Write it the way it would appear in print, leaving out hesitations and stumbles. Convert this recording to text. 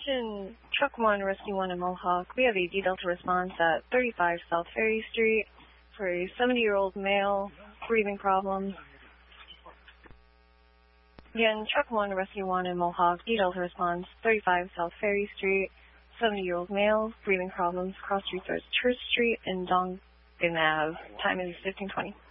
Attention, Truck 1, Rescue 1 in Mohawk. We have a D Delta response at 35 South Ferry Street for a 70-year-old male, breathing problems. Again, Truck 1, Rescue 1 in Mohawk. D Delta response, 35 South Ferry Street, 70-year-old male, breathing problems. Cross streets are Church Street and Dongan Ave. Time is 15:20.